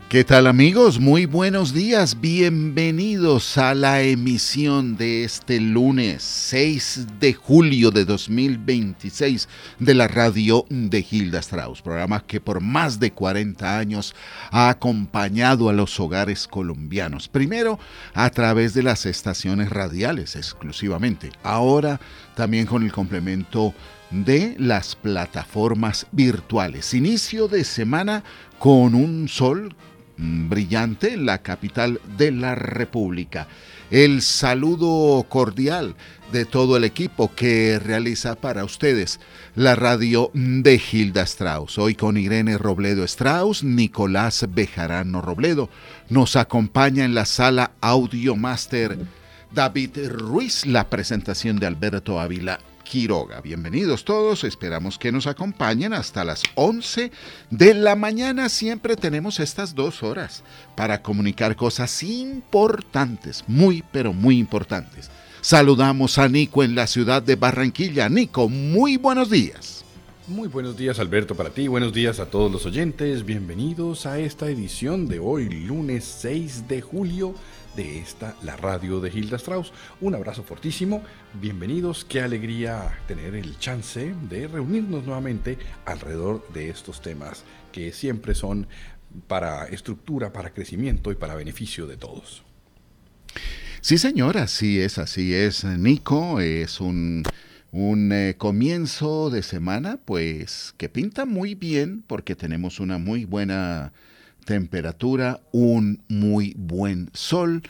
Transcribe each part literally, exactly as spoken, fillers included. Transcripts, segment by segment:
¿Qué tal amigos? Muy buenos días, bienvenidos a la emisión de este lunes seis de julio de dos mil veintiséis de la radio de Hilda Strauss, programa que por más de cuarenta años ha acompañado a los hogares colombianos, primero a través de las estaciones radiales exclusivamente, ahora también con el complemento de las plataformas virtuales. Inicio de semana con un sol brillante en la capital de la República. El saludo cordial de todo el equipo que realiza para ustedes la radio de Hilda Strauss. Hoy con Irene Robledo Strauss, Nicolás Bejarano Robledo. Nos acompaña en la sala Audio Master David Ruiz, la presentación de Alberto Ávila Quiroga. Bienvenidos todos, esperamos que nos acompañen hasta las once de la mañana. Siempre tenemos estas dos horas para comunicar cosas importantes, muy pero muy importantes. Saludamos a Nico en la ciudad de Barranquilla. Nico, muy buenos días. Muy buenos días, Alberto, para ti. Buenos días a todos los oyentes. Bienvenidos a esta edición de hoy, lunes seis de julio, de esta, la radio de Hilda Strauss. Un abrazo fortísimo, bienvenidos, qué alegría tener el chance de reunirnos nuevamente alrededor de estos temas que siempre son para estructura, para crecimiento y para beneficio de todos. Sí, señor, así es, así es, Nico, es un... Un eh, comienzo de semana, pues, que pinta muy bien porque tenemos una muy buena temperatura, un muy buen sol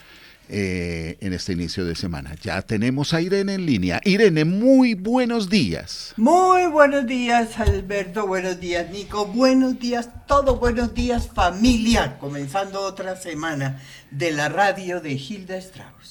eh, en este inicio de semana. Ya tenemos a Irene en línea. Irene, muy buenos días. Muy buenos días, Alberto. Buenos días, Nico. Buenos días, todos buenos días, familia. Comenzando otra semana de la radio de Hilda Strauss.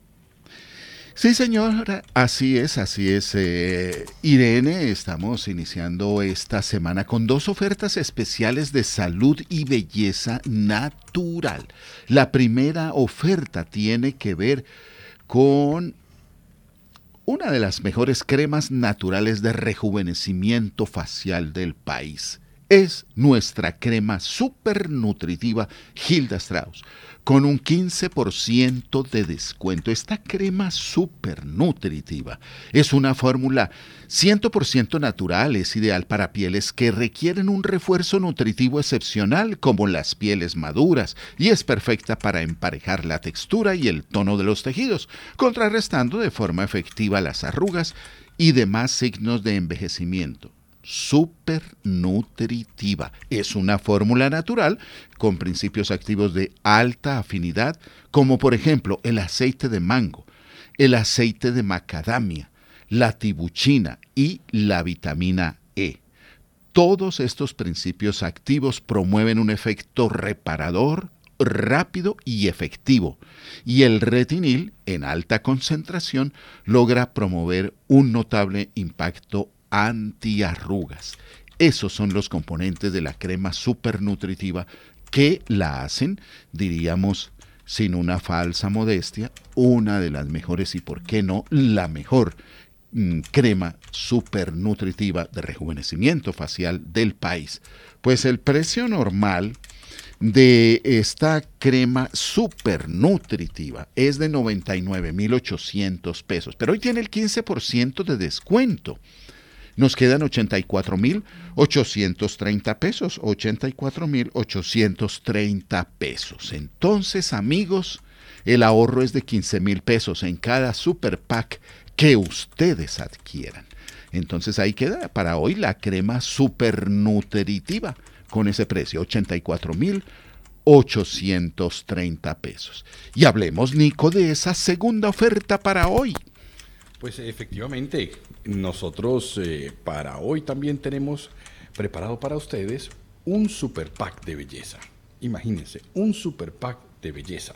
Sí, señora, así es, así es. Eh, Irene, estamos iniciando esta semana con dos ofertas especiales de salud y belleza natural. La primera oferta tiene que ver con una de las mejores cremas naturales de rejuvenecimiento facial del país. Es nuestra crema súper nutritiva Hilda Strauss, con un quince por ciento de descuento. Esta crema súper nutritiva es una fórmula cien por ciento natural, es ideal para pieles que requieren un refuerzo nutritivo excepcional como las pieles maduras y es perfecta para emparejar la textura y el tono de los tejidos, contrarrestando de forma efectiva las arrugas y demás signos de envejecimiento. Súper nutritiva. Es una fórmula natural con principios activos de alta afinidad, como por ejemplo el aceite de mango, el aceite de macadamia, la tibuchina y la vitamina E. Todos estos principios activos promueven un efecto reparador, rápido y efectivo, y el retinil en alta concentración logra promover un notable impacto antiarrugas. Esos son los componentes de la crema súper nutritiva que la hacen, diríamos, sin una falsa modestia, una de las mejores y por qué no, la mejor mm, crema súper nutritiva de rejuvenecimiento facial del país. Pues el precio normal de esta crema súper nutritiva es de noventa y nueve mil ochocientos pesos, pero hoy tiene el quince por ciento de descuento. Nos quedan ochenta y cuatro mil ochocientos treinta pesos, ochenta y cuatro mil ochocientos treinta pesos. Entonces, amigos, el ahorro es de quince mil pesos en cada super pack que ustedes adquieran. Entonces ahí queda para hoy la crema super nutritiva con ese precio, ochenta y cuatro mil ochocientos treinta pesos. Y hablemos, Nico, de esa segunda oferta para hoy. Pues efectivamente, nosotros eh, para hoy también tenemos preparado para ustedes un super pack de belleza. Imagínense, un super pack de belleza.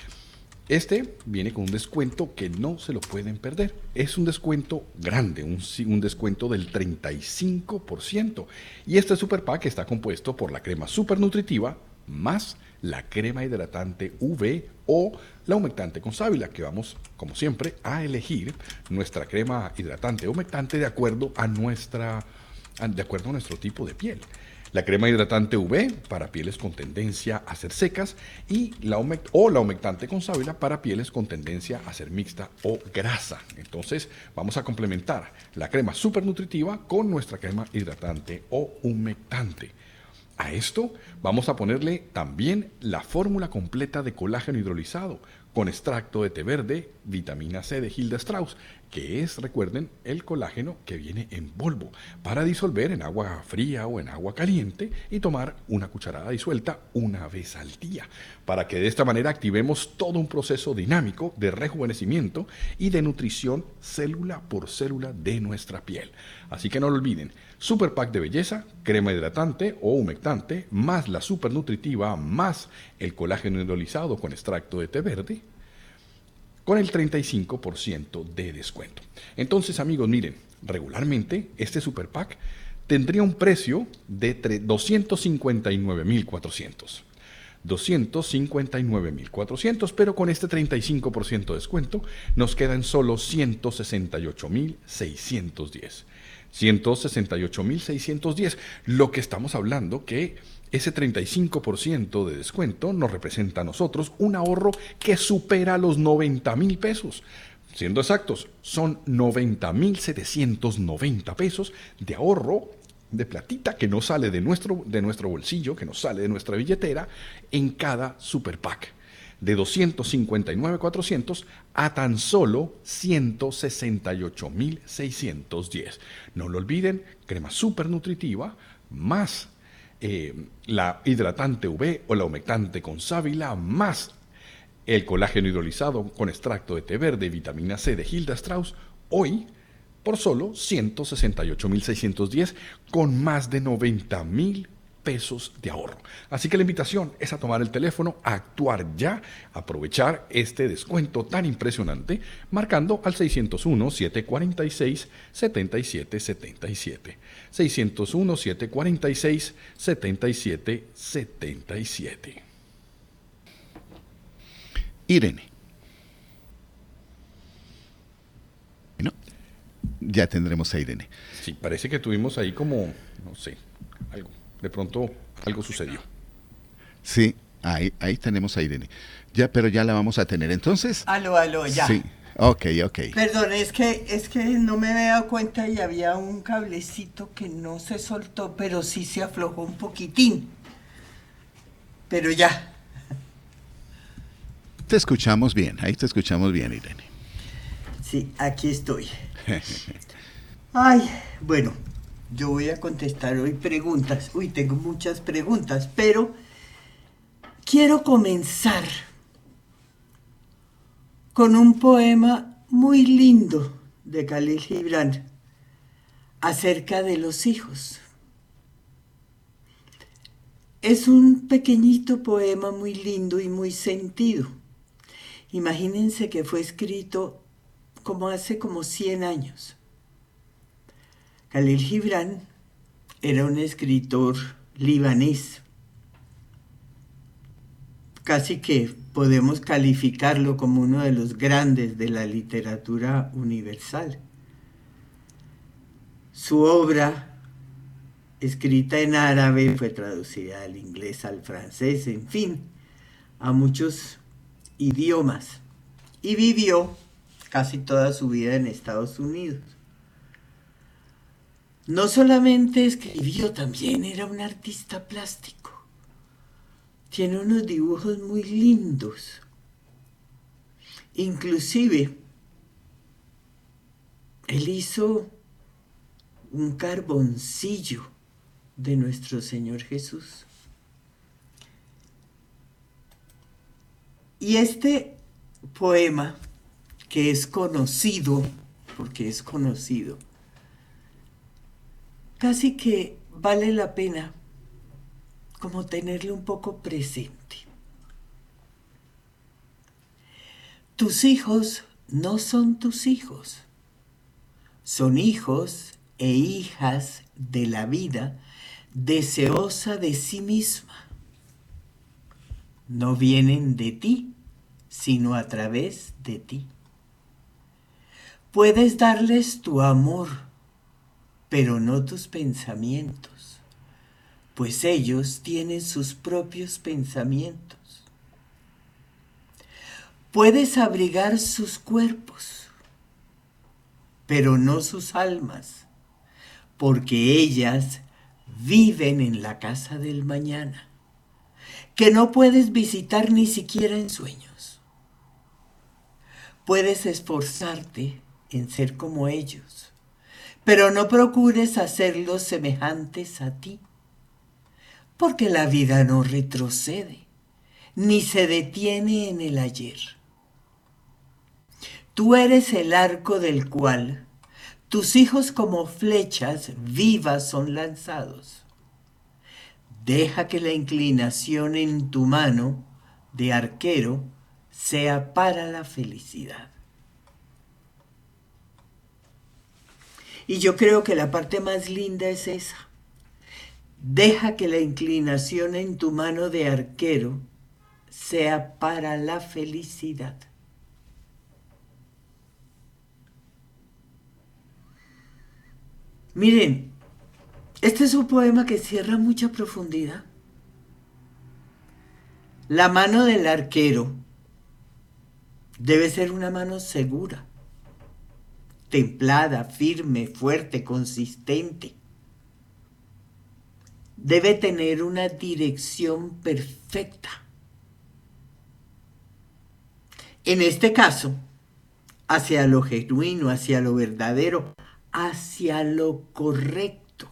Este viene con un descuento que no se lo pueden perder. Es un descuento grande, un, un descuento del treinta y cinco por ciento. Y este super pack está compuesto por la crema super nutritiva más la crema hidratante U V o la humectante con sábila, que vamos, como siempre, a elegir nuestra crema hidratante o humectante de acuerdo a nuestra, de acuerdo a nuestro tipo de piel. La crema hidratante U V para pieles con tendencia a ser secas y la humect- o la humectante con sábila para pieles con tendencia a ser mixta o grasa. Entonces vamos a complementar la crema super nutritiva con nuestra crema hidratante o humectante. A esto vamos a ponerle también la fórmula completa de colágeno hidrolizado con extracto de té verde, vitamina C de Hilda Strauss, que es, recuerden, el colágeno que viene en polvo, para disolver en agua fría o en agua caliente y tomar una cucharada disuelta una vez al día, para que de esta manera activemos todo un proceso dinámico de rejuvenecimiento y de nutrición célula por célula de nuestra piel. Así que no lo olviden, Super Pack de belleza, crema hidratante o humectante, más la super nutritiva, más el colágeno hidrolizado con extracto de té verde, con el treinta y cinco por ciento de descuento. Entonces, amigos, miren, regularmente este Super Pack tendría un precio de doscientos cincuenta y nueve mil cuatrocientos. doscientos cincuenta y nueve mil cuatrocientos, pero con este treinta y cinco por ciento de descuento nos quedan solo ciento sesenta y ocho mil seiscientos diez. ciento sesenta y ocho mil seiscientos diez, lo que estamos hablando que ese treinta y cinco por ciento de descuento nos representa a nosotros un ahorro que supera los noventa mil pesos. Siendo exactos, son noventa mil setecientos noventa pesos de ahorro de platita que nos sale de nuestro, de nuestro bolsillo, que nos sale de nuestra billetera en cada Super Pack. De doscientos cincuenta y nueve mil cuatrocientos a tan solo ciento sesenta y ocho mil seiscientos diez. No lo olviden, crema super nutritiva más eh, la hidratante U V o la humectante con sábila más el colágeno hidrolizado con extracto de té verde y vitamina C de Hilda Strauss, hoy por solo ciento sesenta y ocho mil seiscientos diez con más de noventa mil pesos de ahorro. Así que la invitación es a tomar el teléfono, a actuar ya, aprovechar este descuento tan impresionante, marcando al seiscientos uno, setecientos cuarenta y seis, setenta y siete setenta y siete. seiscientos uno, setecientos cuarenta y seis, setenta y siete setenta y siete. Irene. Bueno, ya tendremos a Irene. Sí, parece que tuvimos ahí como, no sé, algo. De pronto algo sucedió. Sí, ahí, ahí tenemos a Irene. Ya, pero ya la vamos a tener. Entonces. Aló, aló, ya. Sí, ok, ok. Perdón, es que, es que no me había dado cuenta y había un cablecito que no se soltó, pero sí se aflojó un poquitín. Pero ya. Te escuchamos bien, ahí te escuchamos bien, Irene. Sí, aquí estoy. Ay, bueno, yo voy a contestar hoy preguntas. Uy, tengo muchas preguntas, pero quiero comenzar con un poema muy lindo de Khalil Gibran acerca de los hijos. Es un pequeñito poema muy lindo y muy sentido. Imagínense que fue escrito como hace como cien años. Khalil Gibran era un escritor libanés. Casi que podemos calificarlo como uno de los grandes de la literatura universal. Su obra, escrita en árabe, fue traducida al inglés, al francés, en fin, a muchos idiomas. Y vivió casi toda su vida en Estados Unidos. No solamente escribió, también era un artista plástico. Tiene unos dibujos muy lindos. Inclusive, él hizo un carboncillo de nuestro Señor Jesús. Y este poema, que es conocido, porque es conocido, casi que vale la pena como tenerlo un poco presente. Tus hijos no son tus hijos, son hijos e hijas de la vida deseosa de sí misma. No vienen de ti, sino a través de ti. Puedes darles tu amor, pero no tus pensamientos. pues ellos tienen sus propios pensamientos. Puedes abrigar sus cuerpos, pero no sus almas, porque ellas viven en la casa del mañana, que no puedes visitar ni siquiera en sueños. Puedes esforzarte en ser como ellos, pero no procures hacerlos semejantes a ti, porque la vida no retrocede, ni se detiene en el ayer. Tú eres el arco del cual tus hijos como flechas vivas son lanzados. Deja que la inclinación en tu mano de arquero sea para la felicidad. Y yo creo que la parte más linda es esa. Deja que la inclinación en tu mano de arquero sea para la felicidad. Miren, este es un poema que cierra mucha profundidad. La mano del arquero debe ser una mano segura, templada, firme, fuerte, consistente. Debe tener una dirección perfecta. En este caso, hacia lo genuino, hacia lo verdadero, hacia lo correcto.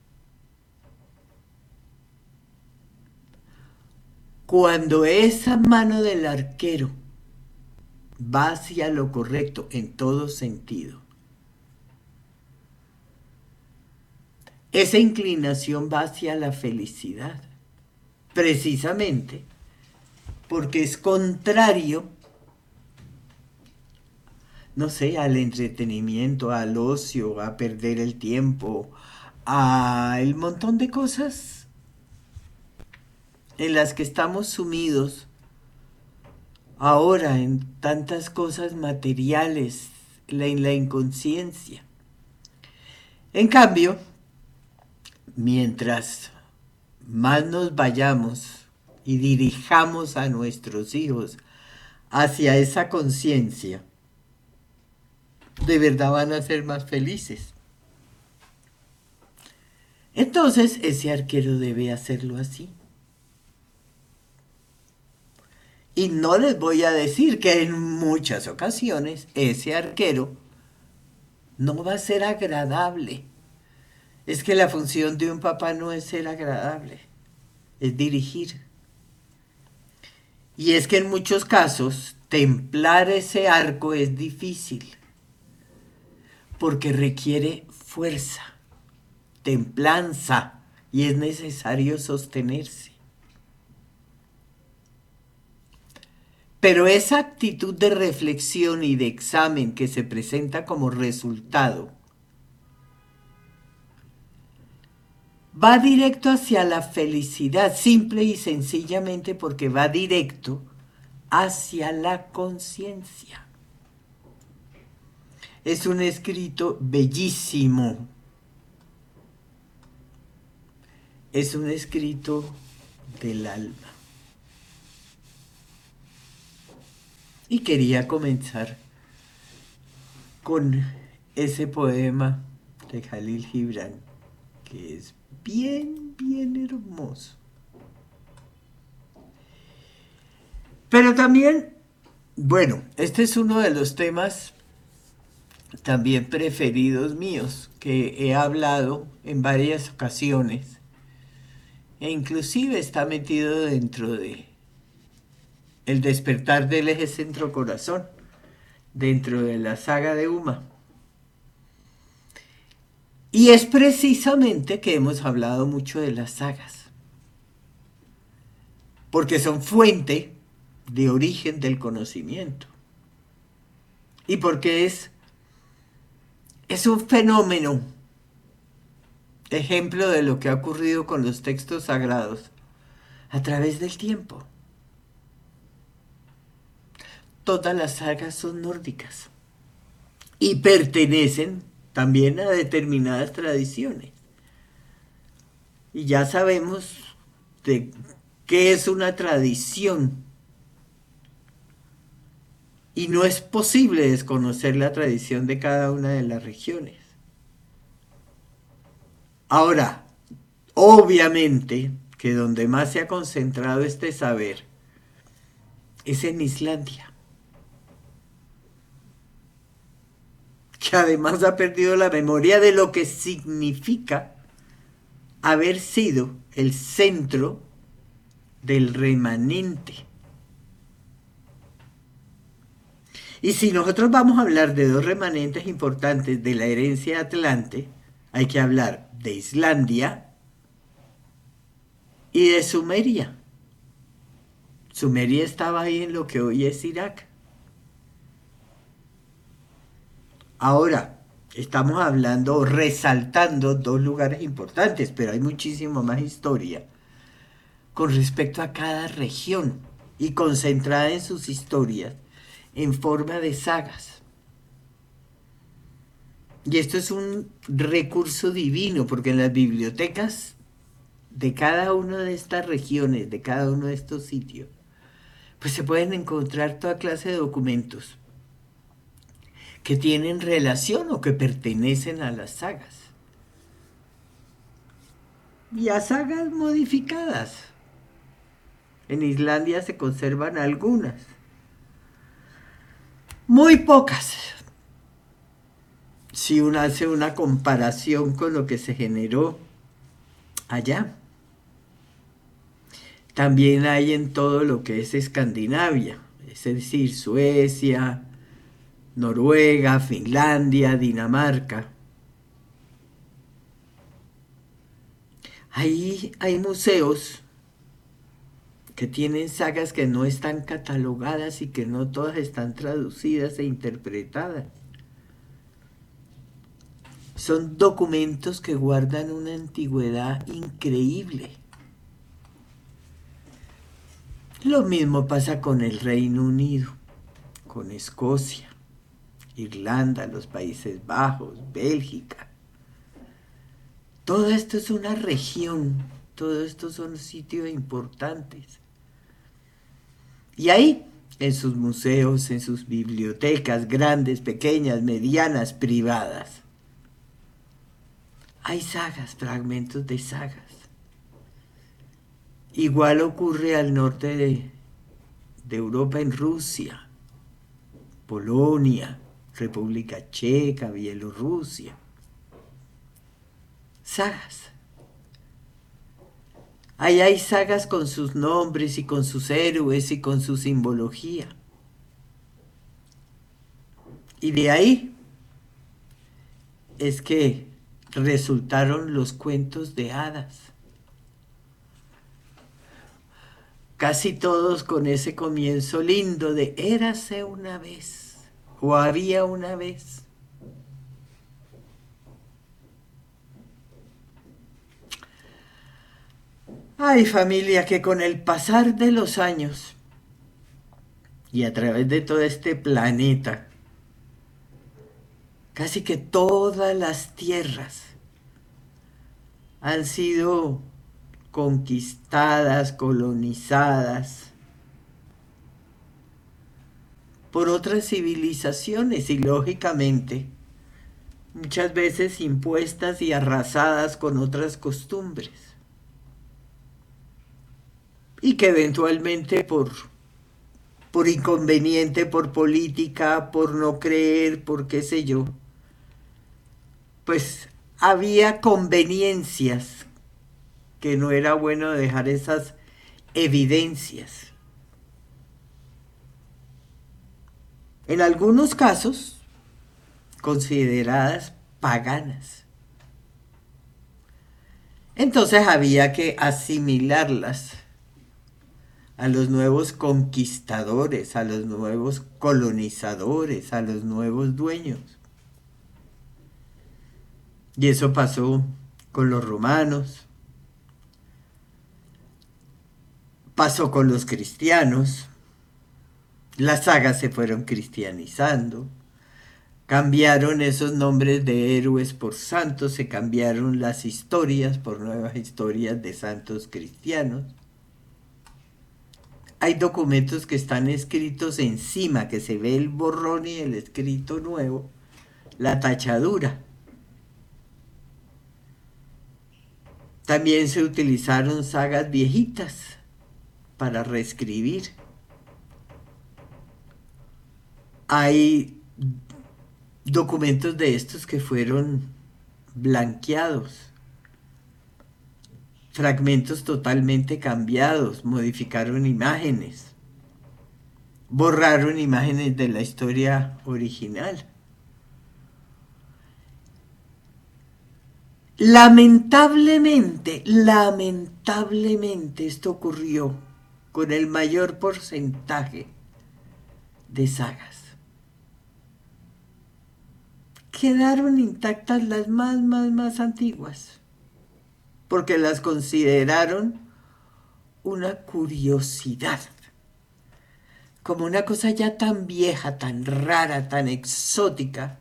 Cuando esa mano del arquero va hacia lo correcto en todo sentido, esa inclinación va hacia la felicidad, precisamente porque es contrario, no sé, al entretenimiento, al ocio, a perder el tiempo, a el montón de cosas en las que estamos sumidos ahora, en tantas cosas materiales, en la inconsciencia. En cambio, mientras más nos vayamos y dirijamos a nuestros hijos hacia esa conciencia, de verdad van a ser más felices. Entonces, ese arquero debe hacerlo así. Y no les voy a decir que en muchas ocasiones ese arquero no va a ser agradable. Es que la función de un papá no es ser agradable, es dirigir. Y es que en muchos casos templar ese arco es difícil, porque requiere fuerza, templanza, y es necesario sostenerse. Pero esa actitud de reflexión y de examen que se presenta como resultado va directo hacia la felicidad, simple y sencillamente porque va directo hacia la conciencia. Es un escrito bellísimo. Es un escrito del alma. Y quería comenzar con ese poema de Jalil Gibran, que es bien, bien hermoso. Pero también, bueno, este es uno de los temas también preferidos míos, que he hablado en varias ocasiones, e inclusive está metido dentro de El despertar del eje centro-corazón, dentro de la saga de Uma. Y es precisamente que hemos hablado mucho de las sagas, porque son fuente de origen del conocimiento. Y porque es, es un fenómeno, ejemplo de lo que ha ocurrido con los textos sagrados a través del tiempo. Todas las sagas son nórdicas y pertenecen también a determinadas tradiciones. Y ya sabemos de qué es una tradición. Y no es posible desconocer la tradición de cada una de las regiones. Ahora, obviamente que donde más se ha concentrado este saber es en Islandia, que además ha perdido la memoria de lo que significa haber sido el centro del remanente. Y si nosotros vamos a hablar de dos remanentes importantes de la herencia atlante, hay que hablar de Islandia y de Sumeria. Sumeria estaba ahí en lo que hoy es Irak. Ahora, estamos hablando, resaltando dos lugares importantes, pero hay muchísimo más historia con respecto a cada región y concentrada en sus historias en forma de sagas. Y esto es un recurso divino, porque en las bibliotecas de cada una de estas regiones, de cada uno de estos sitios, pues se pueden encontrar toda clase de documentos que tienen relación o que pertenecen a las sagas. Y a sagas modificadas. En Islandia se conservan algunas. Muy pocas. Si uno hace una comparación con lo que se generó allá. También hay en todo lo que es Escandinavia, es decir, Suecia, Noruega, Finlandia, Dinamarca. Ahí hay museos que tienen sagas que no están catalogadas y que no todas están traducidas e interpretadas. Son documentos que guardan una antigüedad increíble. Lo mismo pasa con el Reino Unido, con Escocia, Irlanda, los Países Bajos, Bélgica. Todo esto es una región, todo esto son sitios importantes. Y ahí, en sus museos, en sus bibliotecas, grandes, pequeñas, medianas, privadas, hay sagas, fragmentos de sagas. Igual ocurre al norte de, de Europa, en Rusia, Polonia, República Checa, Bielorrusia. Sagas. Ahí hay sagas con sus nombres y con sus héroes y con su simbología. Y de ahí es que resultaron los cuentos de hadas. Casi todos con ese comienzo lindo de érase una vez o había una vez. Ay, familia, que con el pasar de los años y a través de todo este planeta, casi que todas las tierras han sido conquistadas, colonizadas por otras civilizaciones y lógicamente muchas veces impuestas y arrasadas con otras costumbres. Y que eventualmente por, por inconveniente, por política, por no creer, por qué sé yo, pues había conveniencias que no era bueno dejar esas evidencias. En algunos casos, consideradas paganas. Entonces había que asimilarlas a los nuevos conquistadores, a los nuevos colonizadores, a los nuevos dueños. Y eso pasó con los romanos, pasó con los cristianos, las sagas se fueron cristianizando, cambiaron esos nombres de héroes por santos, se cambiaron las historias por nuevas historias de santos cristianos. Hay documentos que están escritos encima, que se ve el borrón y el escrito nuevo, la tachadura. También se utilizaron sagas viejitas para reescribir. Hay documentos de estos que fueron blanqueados, fragmentos totalmente cambiados, modificaron imágenes, borraron imágenes de la historia original. Lamentablemente, lamentablemente esto ocurrió con el mayor porcentaje de sagas. Quedaron intactas las más, más, más antiguas, porque las consideraron una curiosidad, como una cosa ya tan vieja, tan rara, tan exótica,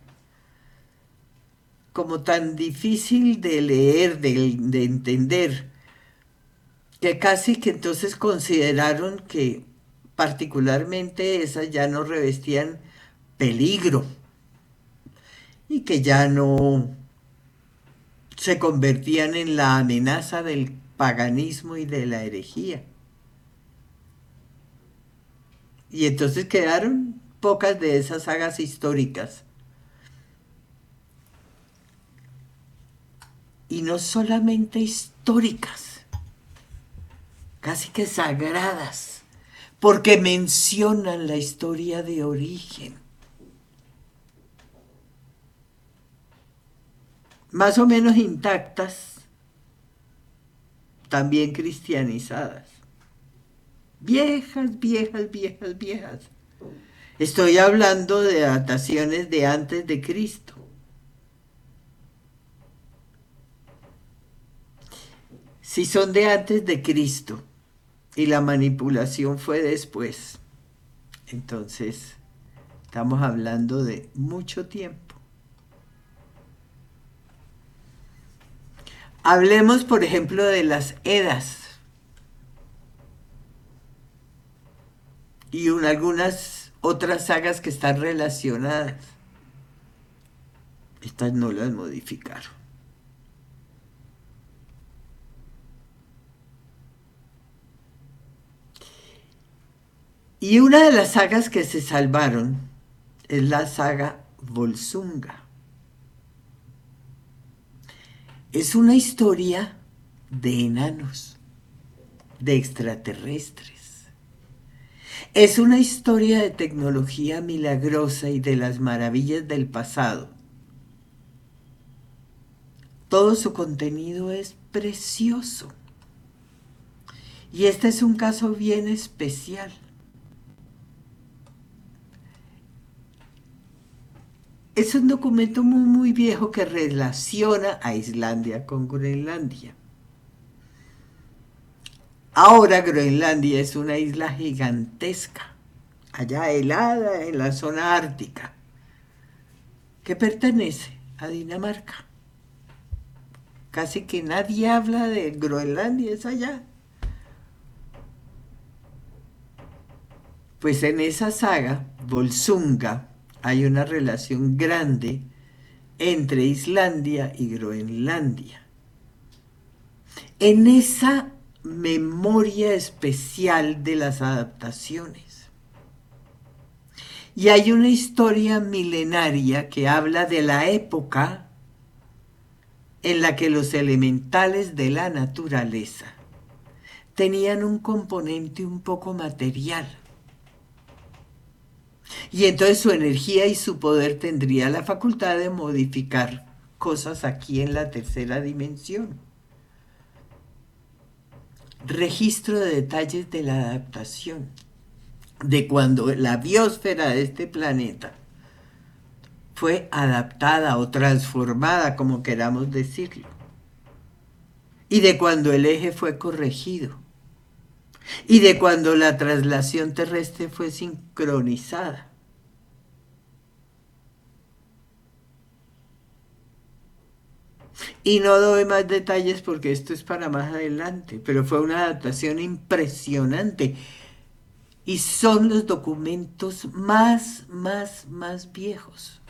como tan difícil de leer, de, de entender, que casi que entonces consideraron que particularmente esas ya no revestían peligro y que ya no se convertían en la amenaza del paganismo y de la herejía. Y entonces quedaron pocas de esas sagas históricas. Y no solamente históricas, casi que sagradas, porque mencionan la historia de origen. Más o menos intactas, también cristianizadas. Viejas, viejas, viejas, viejas. Estoy hablando de dataciones de antes de Cristo. Si son de antes de Cristo y la manipulación fue después, entonces estamos hablando de mucho tiempo. Hablemos, por ejemplo, de las Edas y un, algunas otras sagas que están relacionadas. Estas no las modificaron. Y una de las sagas que se salvaron es la saga Volsunga. Es una historia de enanos, de extraterrestres. Es una historia de tecnología milagrosa y de las maravillas del pasado. Todo su contenido es precioso. Y este es un caso bien especial. Es un documento muy, muy viejo que relaciona a Islandia con Groenlandia. Ahora Groenlandia es una isla gigantesca, allá helada en la zona ártica, que pertenece a Dinamarca. Casi que nadie habla de Groenlandia, es allá. Pues en esa saga, Volsunga, hay una relación grande entre Islandia y Groenlandia. En esa memoria especial de las adaptaciones. Y hay una historia milenaria que habla de la época en la que los elementales de la naturaleza tenían un componente un poco material. Y entonces su energía y su poder tendría la facultad de modificar cosas aquí en la tercera dimensión. Registro de detalles de la adaptación, de cuando la biosfera de este planeta fue adaptada o transformada, como queramos decirlo, y de cuando el eje fue corregido, y de cuando la traslación terrestre fue sincronizada. Y no doy más detalles porque esto es para más adelante, pero fue una adaptación impresionante. Y son los documentos más, más, más viejos.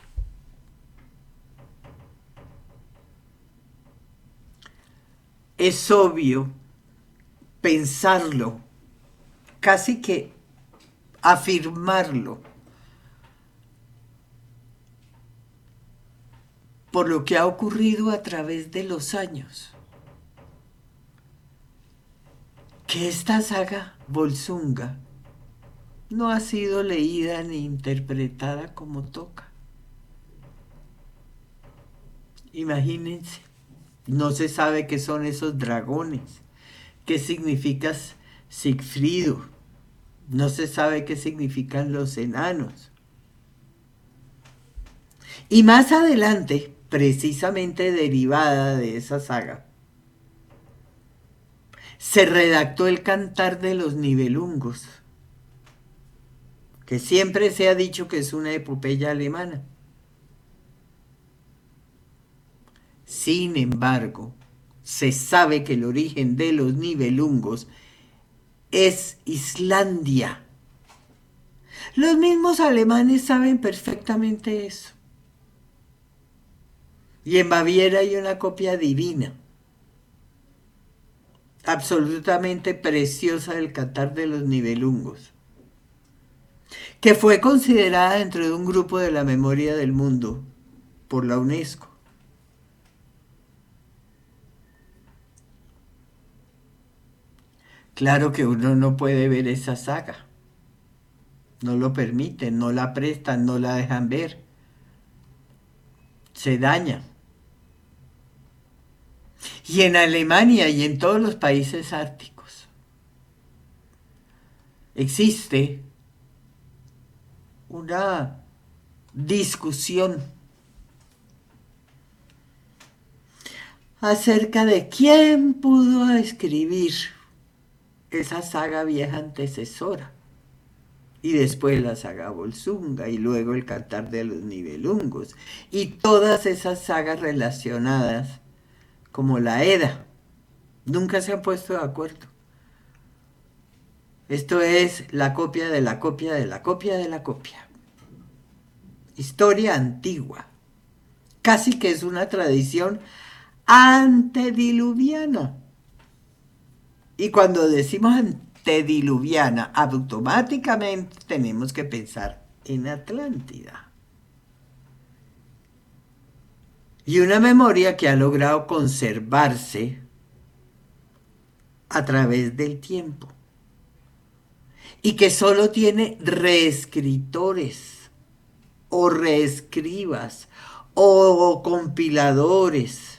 Es obvio pensarlo, casi que afirmarlo, por lo que ha ocurrido a través de los años, que esta saga Volsunga no ha sido leída ni interpretada como toca. Imagínense, no se sabe qué son esos dragones, qué significa Sigfrido, no se sabe qué significan los enanos. Y más adelante, precisamente derivada de esa saga, se redactó el Cantar de los Nibelungos, que siempre se ha dicho que es una epopeya alemana. Sin embargo, se sabe que el origen de los Nibelungos es Islandia. Los mismos alemanes saben perfectamente eso. Y en Baviera hay una copia divina, absolutamente preciosa del Cantar de los Nibelungos, que fue considerada dentro de un grupo de la memoria del mundo por la UNESCO. Claro que uno no puede ver esa saga, no lo permiten, no la prestan, no la dejan ver, se daña. Y en Alemania y en todos los países árticos existe una discusión acerca de quién pudo escribir esa saga vieja antecesora, y después la saga Volsunga, y luego el Cantar de los Nibelungos, y todas esas sagas relacionadas, como la Edda. Nunca se han puesto de acuerdo. Esto es la copia de la copia de la copia de la copia. Historia antigua. Casi que es una tradición antediluviana. Y cuando decimos antediluviana, automáticamente tenemos que pensar en Atlántida. Y una memoria que ha logrado conservarse a través del tiempo. Y que solo tiene reescritores o reescribas o compiladores.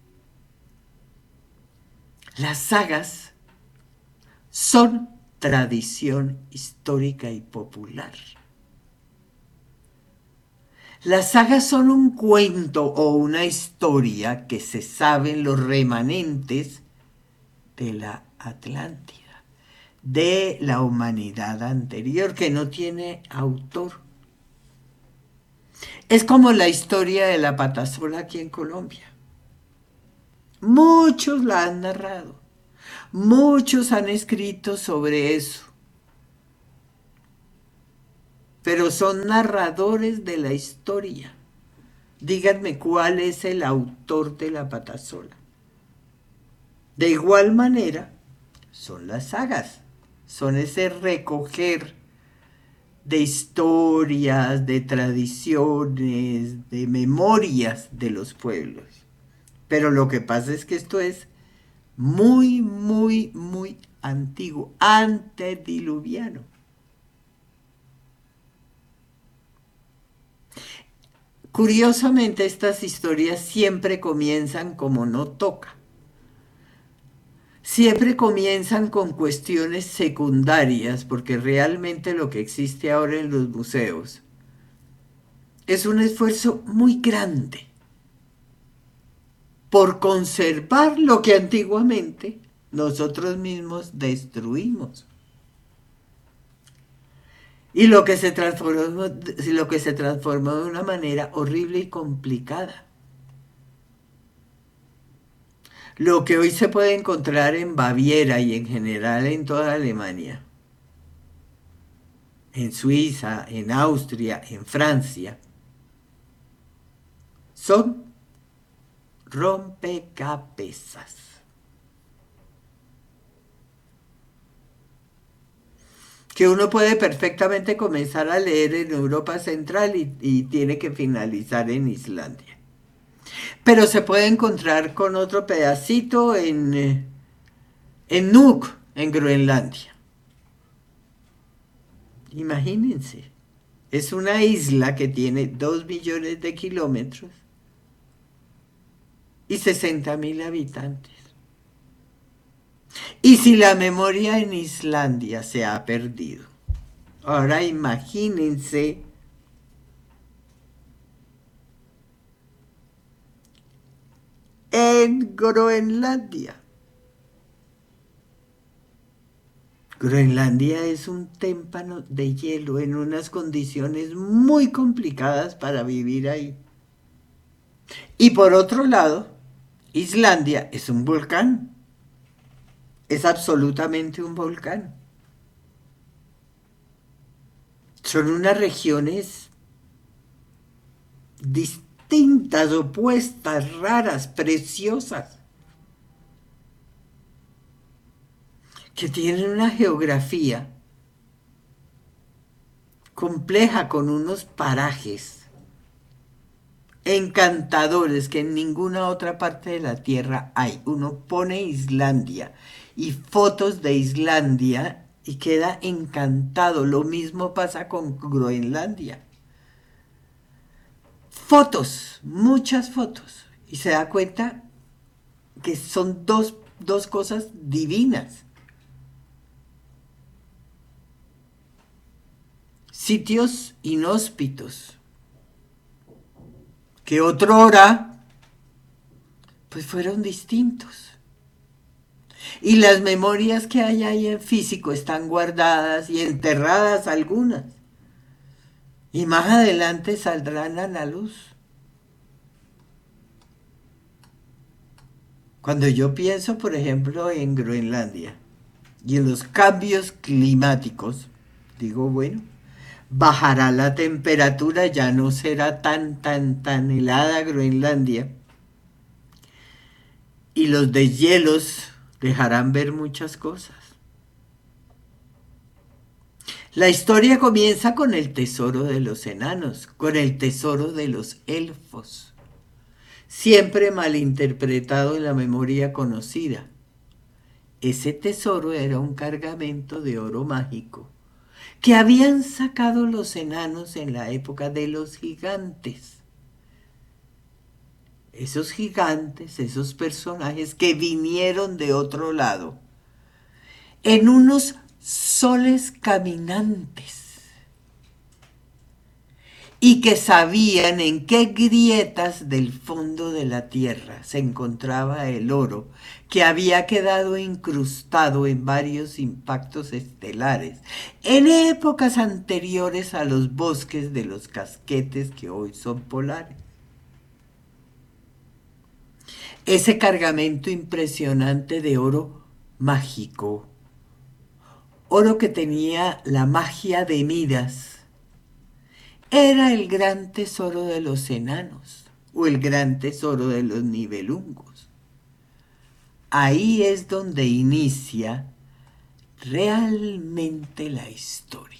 Las sagas son tradición histórica y popular. Las sagas son un cuento o una historia que se saben los remanentes de la Atlántida, de la humanidad anterior, que no tiene autor. Es como la historia de la patasola aquí en Colombia. Muchos la han narrado, muchos han escrito sobre eso, pero son narradores de la historia. Díganme cuál es el autor de la patasola. De igual manera, son las sagas, son ese recoger de historias, de tradiciones, de memorias de los pueblos. Pero lo que pasa es que esto es muy, muy, muy antiguo, antediluviano. Curiosamente, estas historias siempre comienzan como no toca. Siempre comienzan con cuestiones secundarias, porque realmente lo que existe ahora en los museos es un esfuerzo muy grande por conservar lo que antiguamente nosotros mismos destruimos. Y lo que se transformó, lo que se transformó de una manera horrible y complicada. lo que hoy se puede encontrar en Baviera y en general en toda Alemania, en Suiza, en Austria, en Francia, son rompecabezas. Que uno puede perfectamente comenzar a leer en Europa Central y, y tiene que finalizar en Islandia. Pero se puede encontrar con otro pedacito en, eh, en Nuuk, en Groenlandia. Imagínense, es una isla que tiene dos millones de kilómetros y sesenta mil habitantes. Y si la memoria en Islandia se ha perdido, ahora imagínense en Groenlandia. Groenlandia es un témpano de hielo en unas condiciones muy complicadas para vivir ahí. Y por otro lado, Islandia es un volcán. Es absolutamente un volcán. Son unas regiones distintas, opuestas, raras, preciosas, que tienen una geografía compleja con unos parajes encantadores que en ninguna otra parte de la Tierra hay. Uno pone Islandia y fotos de Islandia y queda encantado. Lo mismo pasa con Groenlandia. Fotos, muchas fotos. Y se da cuenta que son dos, dos cosas divinas. Sitios inhóspitos que otrora pues fueron distintos. Y las memorias que hay ahí en físico están guardadas y enterradas algunas. Y más adelante saldrán a la luz. Cuando yo pienso, por ejemplo, en Groenlandia y en los cambios climáticos, digo, bueno, bajará la temperatura, ya no será tan, tan, tan helada Groenlandia. Y los deshielos dejarán ver muchas cosas. La historia comienza con el tesoro de los enanos, con el tesoro de los elfos, siempre malinterpretado en la memoria conocida. Ese tesoro era un cargamento de oro mágico que habían sacado los enanos en la época de los gigantes. Esos gigantes, esos personajes que vinieron de otro lado, en unos soles caminantes, y que sabían en qué grietas del fondo de la tierra se encontraba el oro que había quedado incrustado en varios impactos estelares en épocas anteriores a los bosques de los casquetes que hoy son polares. Ese cargamento impresionante de oro mágico, oro que tenía la magia de Midas, era el gran tesoro de los enanos o el gran tesoro de los nibelungos. Ahí es donde inicia realmente la historia.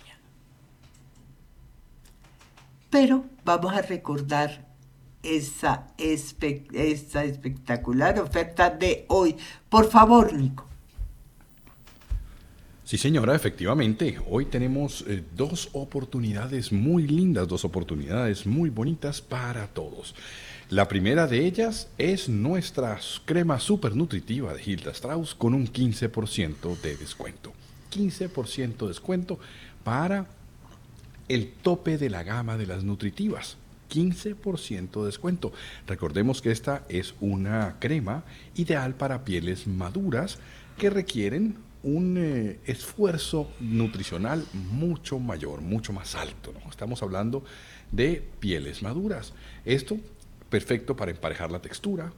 Pero vamos a recordar esa, espe- esa espectacular oferta de hoy. Por favor, Nico. Sí, señora, efectivamente. Hoy tenemos eh, dos oportunidades muy lindas, dos oportunidades muy bonitas para todos. La primera de ellas es nuestra crema super nutritiva de Hilda Strauss con un quince por ciento de descuento. quince por ciento de descuento para el tope de la gama de las nutritivas. quince por ciento de descuento. Recordemos que esta es una crema ideal para pieles maduras que requieren un eh, esfuerzo nutricional mucho mayor, mucho más alto, ¿no? Estamos hablando de pieles maduras. Esto perfecto para emparejar la textura,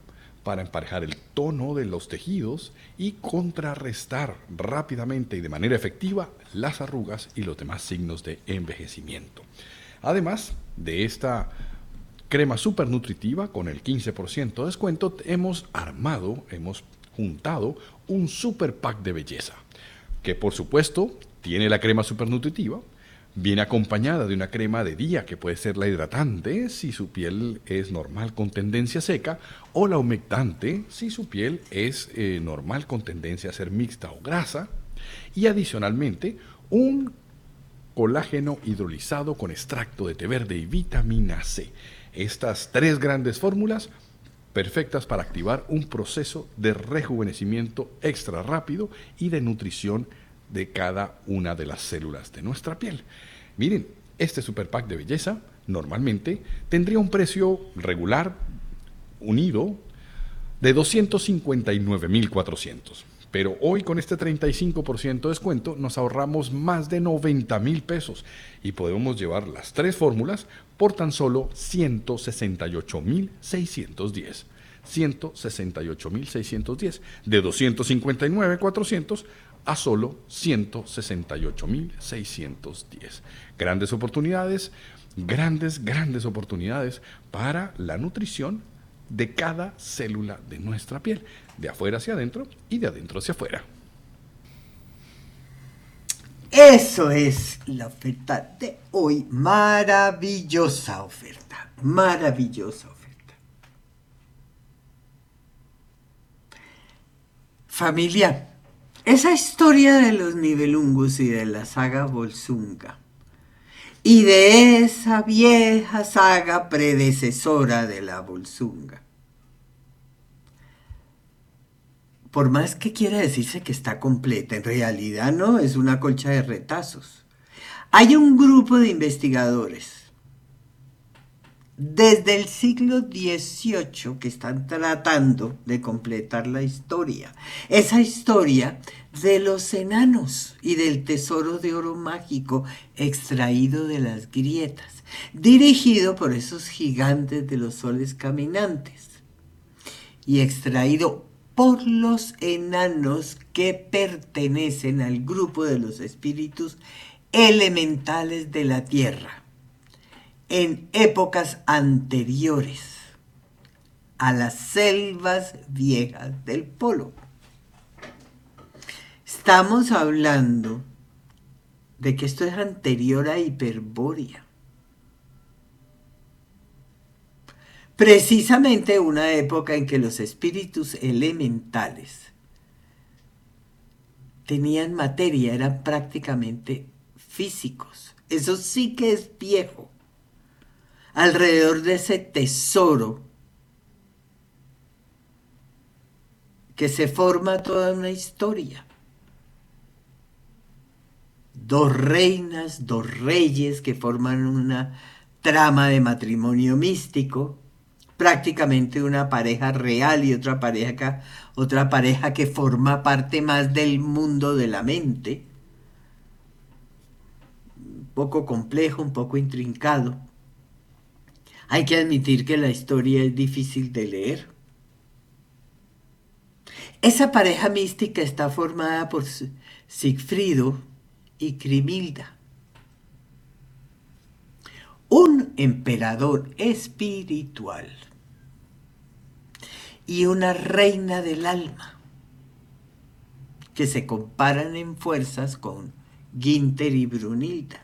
para emparejar el tono de los tejidos y contrarrestar rápidamente y de manera efectiva las arrugas y los demás signos de envejecimiento. Además de esta crema super nutritiva con el quince por ciento de descuento, hemos armado, hemos juntado un super pack de belleza, que por supuesto tiene la crema super nutritiva, viene acompañada de una crema de día que puede ser la hidratante si su piel es normal con tendencia seca, o la humectante si su piel es eh, normal con tendencia a ser mixta o grasa, y adicionalmente un colágeno hidrolizado con extracto de té verde y vitamina C. Estas tres grandes fórmulas perfectas para activar un proceso de rejuvenecimiento extra rápido y de nutrición de cada una de las células de nuestra piel. Miren, este super pack de belleza normalmente tendría un precio regular unido de doscientos cincuenta y nueve mil cuatrocientos. Pero hoy con este treinta y cinco por ciento de descuento nos ahorramos más de noventa mil pesos y podemos llevar las tres fórmulas por tan solo ciento sesenta y ocho mil seiscientos diez. ciento sesenta y ocho mil seiscientos diez, de doscientos cincuenta y nueve mil cuatrocientos a solo ciento sesenta y ocho mil seiscientos diez. Grandes oportunidades, grandes, grandes oportunidades para la nutrición de cada célula de nuestra piel, de afuera hacia adentro y de adentro hacia afuera. Eso es la oferta de hoy. Maravillosa oferta, maravillosa oferta. Familia, esa historia de los Nibelungos y de la saga Volsunga, y de esa vieja saga predecesora de la Volsunga, por más que quiera decirse que está completa, en realidad no, es una colcha de retazos. Hay un grupo de investigadores desde el siglo dieciocho que están tratando de completar la historia. Esa historia de los enanos y del tesoro de oro mágico extraído de las grietas, dirigido por esos gigantes de los soles caminantes y extraído por los enanos que pertenecen al grupo de los espíritus elementales de la tierra en épocas anteriores a las selvas viejas del polo. Estamos hablando de que esto es anterior a Hiperbórea. Precisamente una época en que los espíritus elementales tenían materia, eran prácticamente físicos. Eso sí que es viejo. Alrededor de ese tesoro que se forma toda una historia. Dos reinas, dos reyes que forman una trama de matrimonio místico, prácticamente una pareja real y otra pareja, otra pareja que forma parte más del mundo de la mente. Un poco complejo, un poco intrincado. Hay que admitir que la historia es difícil de leer. Esa pareja mística está formada por Sigfrido y Crimilda, un emperador espiritual y una reina del alma, que se comparan en fuerzas con Günther y Brunilda.